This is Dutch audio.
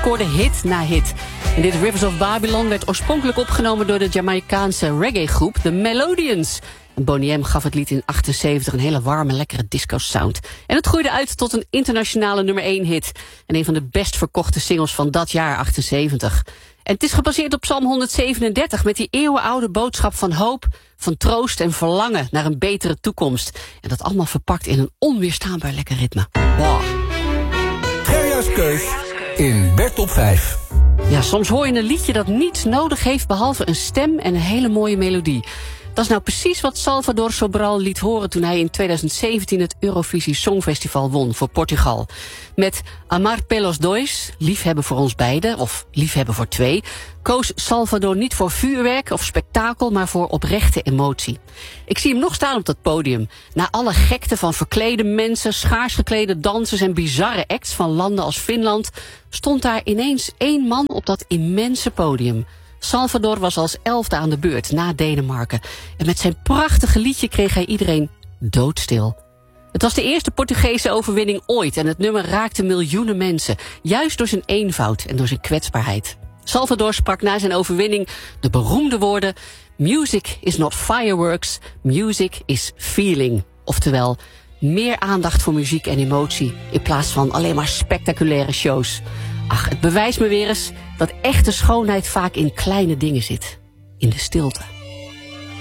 scoorde hit na hit. En dit Rivers of Babylon werd oorspronkelijk opgenomen door de Jamaicaanse reggae-groep The Melodians. En Boney M gaf het lied in 1978 een hele warme, lekkere disco-sound. En het groeide uit tot een internationale nummer 1 hit. En een van de best verkochte singles van dat jaar, 78. En het is gebaseerd op Psalm 137 met die eeuwenoude boodschap van hoop, van troost en verlangen naar een betere toekomst. En dat allemaal verpakt in een onweerstaanbaar lekker ritme. Wow. Gerja's Keus in Bert op 5. Ja, soms hoor je een liedje dat niets nodig heeft behalve een stem en een hele mooie melodie. Dat is nou precies wat Salvador Sobral liet horen toen hij in 2017 het Eurovisie Songfestival won voor Portugal. Met Amar pelos dois, liefhebben voor ons beiden, of liefhebben voor twee, koos Salvador niet voor vuurwerk of spektakel, maar voor oprechte emotie. Ik zie hem nog staan op dat podium. Na alle gekte van verklede mensen, schaars geklede dansers en bizarre acts van landen als Finland, stond daar ineens één man op dat immense podium. Salvador was als 11e aan de beurt, na Denemarken. En met zijn prachtige liedje kreeg hij iedereen doodstil. Het was de eerste Portugese overwinning ooit en het nummer raakte miljoenen mensen. Juist door zijn eenvoud en door zijn kwetsbaarheid. Salvador sprak na zijn overwinning de beroemde woorden: Music is not fireworks, music is feeling. Oftewel, meer aandacht voor muziek en emotie in plaats van alleen maar spectaculaire shows. Ach, het bewijst me weer eens dat echte schoonheid vaak in kleine dingen zit. In de stilte.